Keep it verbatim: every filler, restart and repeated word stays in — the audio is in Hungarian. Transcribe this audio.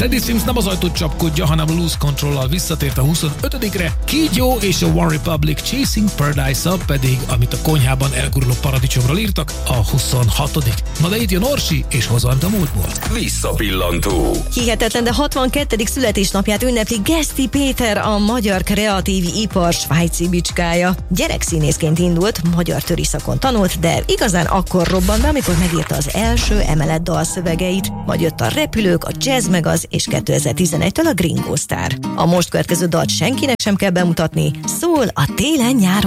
Freddie Sims nem az ajtót csapkodja, hanem a Lose Control-lal visszatért a huszonötödikre, Kid Joe és a One Republic Chasing Paradise-a pedig, amit a konyhában elguruló paradicsomról írtak, a huszonhatodik. Na de itt jön Orsi és hozant a múltból. Visszapillantó. Hihetetlen, de hatvannegyedik születésnapját ünnepli Geszti Péter, a magyar kreatív ipar svájci bicskája. Gyerekszínészként indult, magyar töriszakon tanult, de igazán akkor robbant be, amikor megírta az első emelet dalszövegeit. Majd jött a Repülők, a Jazz meg az, és kétezer-tizenegytől a Gringo Star. A most következő dalt senkinek sem kell bemutatni, szól a télen-nyáron